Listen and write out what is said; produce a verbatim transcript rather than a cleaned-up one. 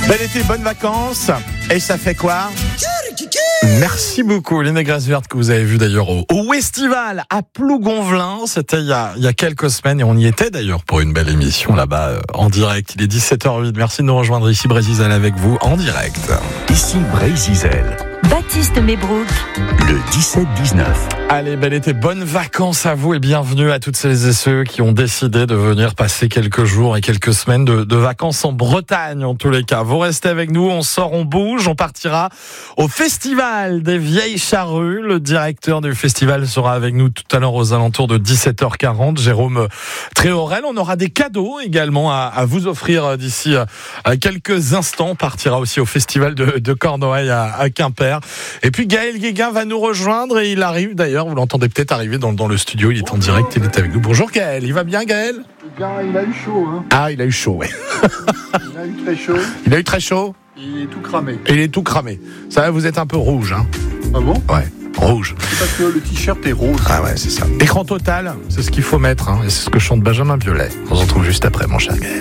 Bel été, bonnes vacances. Et ça fait quoi? Merci beaucoup, les négresses vertes que vous avez vues d'ailleurs au, au Westival à Plougonvelin. C'était il y, a, il y a quelques semaines et on y était d'ailleurs pour une belle émission là-bas euh, en direct. Il est dix-sept heures huit. Merci de nous rejoindre ici, Brézizel, avec vous en direct. Ici Brézizel. Baptiste Mebrook. Le dix-sept dix-neuf. Allez, bel été, bonnes vacances à vous et bienvenue à toutes celles et ceux qui ont décidé de venir passer quelques jours et quelques semaines de, de vacances en Bretagne en tous les cas. Vous restez avec nous, on sort, on bouge, on partira au Festival des Vieilles Charrues. Le directeur du festival sera avec nous tout à l'heure aux alentours de dix-sept heures quarante, Jérôme Tréorel. On aura des cadeaux également à, à vous offrir d'ici à quelques instants. On partira aussi au Festival de, de Cornouailles à, à Quimper. Et puis Gaël Guéguin va nous rejoindre et il arrive d'ailleurs, vous l'entendez peut-être arriver dans, dans le studio, il est en direct, il est avec nous. Bonjour Gaël, il va bien Gaël? Il a eu chaud, hein. Ah, il a eu chaud, ouais. Il a eu très chaud. Il a eu très chaud? Il est tout cramé. Il est tout cramé. Ça va, vous êtes un peu rouge, hein? Ah bon? Ouais, rouge. C'est parce que le t-shirt est rose. Ah ouais, c'est ça. Écran total, c'est ce qu'il faut mettre, hein, et c'est ce que chante Benjamin Biolay. On se retrouve juste après, mon cher Gaël.